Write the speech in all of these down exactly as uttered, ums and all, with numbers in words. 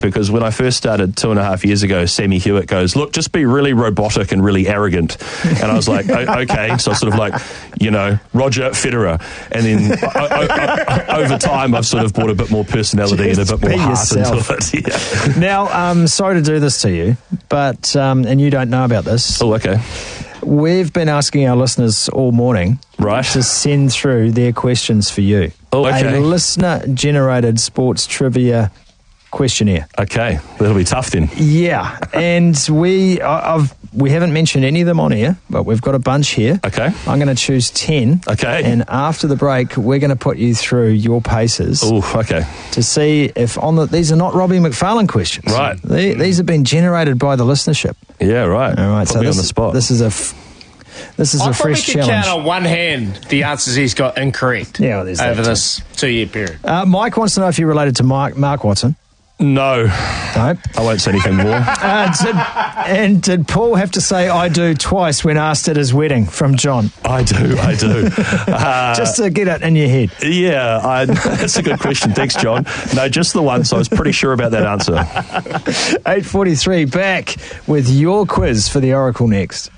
because when I first started two and a half years ago, Sammy Hewitt goes, look, just be really robotic and really arrogant. And I was like, okay. So I sort of like, you know, Roger Federer. And then o- o- o- over time, I've sort of brought a bit more personality Just and a bit more be heart yourself. into it. Yeah. Now, um, sorry to do this to you, but, um, and you don't know about this. Oh, okay. We've been asking our listeners all morning Right. to send through their questions for you. Oh, okay. A listener-generated sports trivia questionnaire. Okay. That'll be tough then. Yeah, and we I- I've we haven't mentioned any of them on air, but we've got a bunch here. Okay. I'm going to choose ten. Okay. And after the break, we're going to put you through your paces Oh, okay. to see if on the these are not Robbie McFarlane questions. Right. They, these have been generated by the listenership. Yeah, right. All right. Put so me this, on the spot. This is a f- this is I a probably fresh can challenge. count on one hand the answers he's got incorrect Yeah, well, there's that over too. this two-year period. Uh, Mike wants to know if you're related to Mark Mark Watson. No. No. I won't say anything more. Uh, did, and did Paul have to say "I do" twice when asked at his wedding from John? I do, I do. Uh, Just to get it in your head. yeah, I, that's a good question. Thanks, John. No, just the once. I was pretty sure about that answer. eight forty-three, back with your quiz for the Oracle next.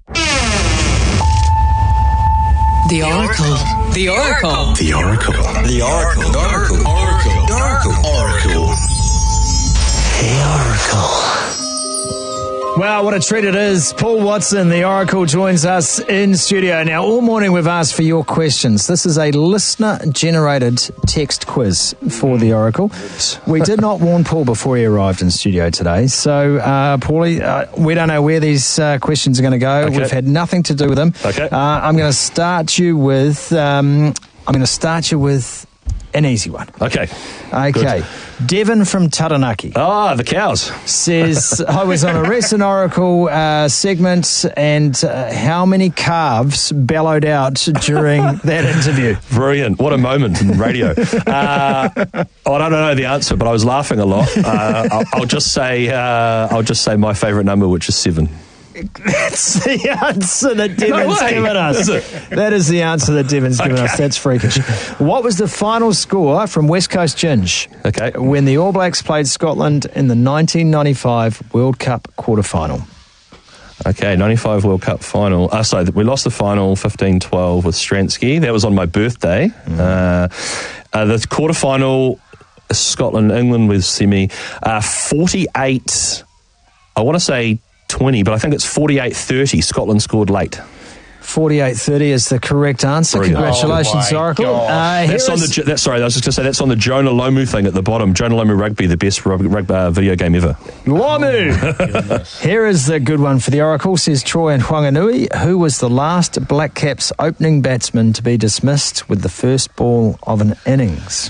The Oracle. The Oracle. The Oracle. The Oracle. The Oracle. Oracle. The Oracle. Oracle. The Oracle. Well, what a treat it is. Paul Watson, the Oracle, joins us in studio. Now, all morning we've asked for your questions. This is a listener-generated text quiz for the Oracle. We did not warn Paul before he arrived in studio today. So, uh, Paulie, uh, we don't know where these uh, questions are going to go. Okay. We've had nothing to do with them. Okay. Uh, I'm going to start you with... Um, I'm going to start you with an easy one. Okay. Okay. Good. Devon from Taranaki Ah, the cows. says, I was on a recent Oracle uh, segment, and uh, how many calves bellowed out during that interview? Brilliant. What a moment in radio. Uh, I don't know the answer, but I was laughing a lot. Uh, I'll, I'll just say uh, I'll just say my favourite number, which is seven. That's the answer that Devon's way. given us. Is it? That is the answer that Devon's given Okay. us. That's freakish. What was the final score from West Coast Ginge Okay. when the All Blacks played Scotland in the nineteen ninety-five World Cup quarterfinal? Okay, ninety-five World Cup final. Uh, sorry, we lost the final fifteen twelve with Stransky. That was on my birthday. Mm. Uh, uh, the quarterfinal, Scotland, England with semi. Uh, forty-eight, I want to say twenty, but I think it's forty-eight thirty. Scotland scored late. forty-eight thirty is the correct answer. Brilliant. Congratulations, Oh, my Oracle. gosh. Uh, That's here on the. is- Jo- That's sorry. I was just going to say that's on the Jonah Lomu thing at the bottom. Jonah Lomu Rugby, the best rug, rug, uh, video game ever. Lomu. Here is the good one for the Oracle, says Troy and Whanganui, who was the last Black Caps opening batsman to be dismissed with the first ball of an innings?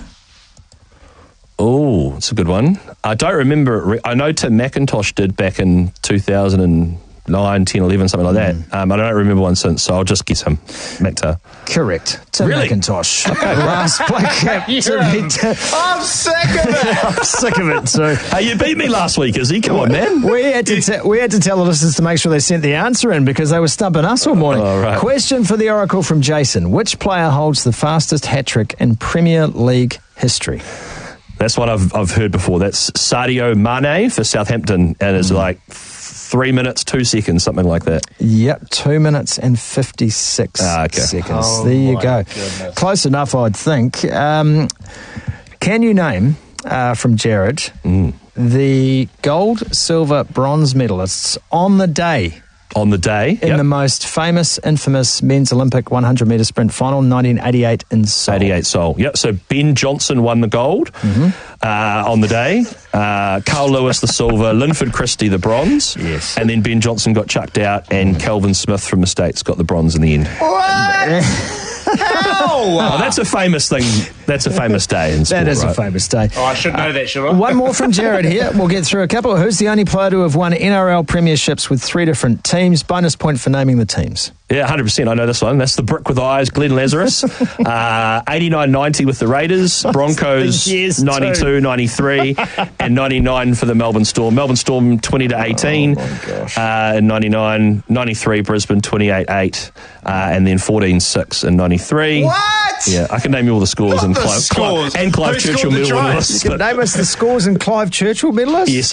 Oh, it's a good one. I don't remember it. Re- I know Tim McIntosh did back in two thousand nine, ten, eleven, something like that. Um, I don't remember one since, so I'll just guess him. Mactar. Correct. Tim Really? McIntosh. Last Black Cap to You're- be... T- I'm sick of it. I'm sick of it, so... Hey, you beat me last week, Izzy. Come on, man. We had to te- we had to tell the listeners to make sure they sent the answer in because they were stumping us all morning. Oh, right. Question for the Oracle from Jason. Which player holds the fastest hat-trick in Premier League history? That's what I've I've heard before. That's Sadio Mane for Southampton, and it's like three minutes, two seconds, something like that. Yep, two minutes and fifty-six Ah, okay. seconds. Oh, there you my go. goodness. Close enough, I'd think. Um, can you name, uh, from Jared, Mm. the gold, silver, bronze medalists on the day On the day, in yep. the most famous, infamous men's Olympic one hundred metre sprint final, nineteen eighty-eight in Seoul? eighty-eight Seoul. Yep. So Ben Johnson won the gold uh, on the day. Uh, Carl Lewis the silver. Linford Christie the bronze. Yes. And then Ben Johnson got chucked out, and Calvin Smith from the States got the bronze in the end. Oh, that's a famous thing. That's a famous day in sport, That is right? a famous day. Oh, I should know that, should I? One more from Jared here. We'll get through a couple. Who's the only player to have won N R L premierships with three different teams? Bonus point for naming the teams. Yeah, one hundred percent. I know this one. That's the brick with eyes, Glenn Lazarus. uh, eighty-nine ninety with the Raiders, Broncos Yes, too. ninety-two ninety-three, and ninety-nine for the Melbourne Storm. Melbourne Storm twenty to eighteen. Oh, my gosh. Uh, in ninety-nine, ninety-three Brisbane twenty-eight eight, uh, and then fourteen six in ninety-three. What? Yeah, I can name you all the scores in and The Clive, scores. Clive and Clive Who Churchill scored the medal tries? medalists. Can but- name us the scores and Clive Churchill medalists? Yes,